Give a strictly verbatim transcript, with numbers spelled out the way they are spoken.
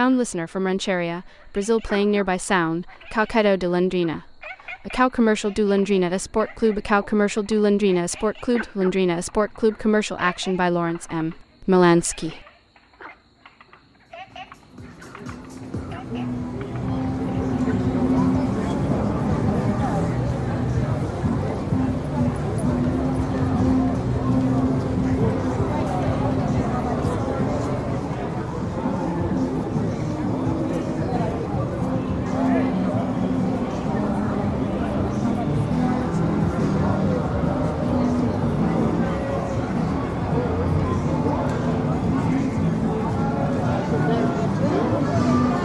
Found listener from Rancheria, Brazil playing nearby sound, Calcado de Londrina. A cow commercial do Londrina, a sport club, a cow commercial do Londrina, a sport club, Londrina, a sport club commercial action by Lawrence M. Milansky.